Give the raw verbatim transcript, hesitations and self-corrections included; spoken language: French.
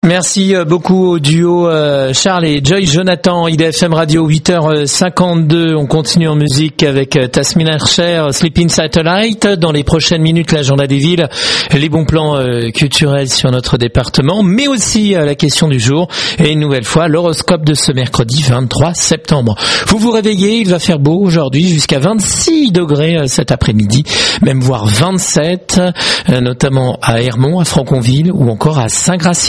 Merci beaucoup au duo euh, Charles et Joy Jonathan, I D F M Radio, huit heures cinquante-deux. On continue en musique avec euh, Tasmin Archer, Sleeping Satellite. Dans les prochaines minutes, l'agenda des villes, les bons plans euh, culturels sur notre département, mais aussi euh, la question du jour. Et une nouvelle fois, l'horoscope de ce mercredi vingt-trois septembre. Vous vous réveillez, il va faire beau aujourd'hui, jusqu'à vingt-six degrés euh, cet après-midi, même voire vingt-sept, euh, notamment à Hermont, à Franconville ou encore à Saint-Gratien.